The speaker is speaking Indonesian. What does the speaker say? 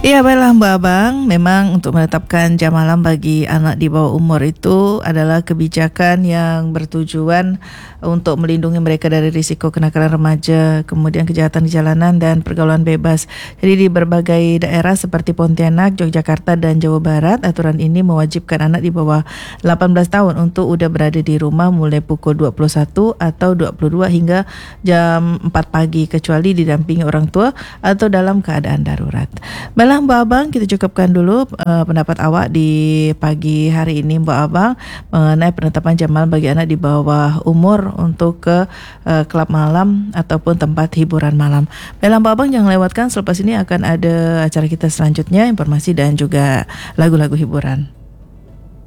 Iya, baiklah Mbak Abang, memang untuk menetapkan jam malam bagi anak di bawah umur itu adalah kebijakan yang bertujuan untuk melindungi mereka dari risiko kenakalan remaja, kemudian kejahatan di jalanan dan pergaulan bebas. Jadi di berbagai daerah seperti Pontianak, Yogyakarta dan Jawa Barat, aturan ini mewajibkan anak di bawah 18 tahun untuk udah berada di rumah mulai pukul 21 atau 22 hingga jam 4 pagi kecuali didampingi orang tua atau dalam keadaan darurat. Baiklah Mbak Abang, kita cukupkan dulu pendapat awak di pagi hari ini Mbak Abang mengenai penetapan jam malam bagi anak di bawah umur untuk ke klub malam ataupun tempat hiburan malam. Baiklah Mbak Abang, jangan lewatkan, selepas ini akan ada acara kita selanjutnya, informasi dan juga lagu-lagu hiburan.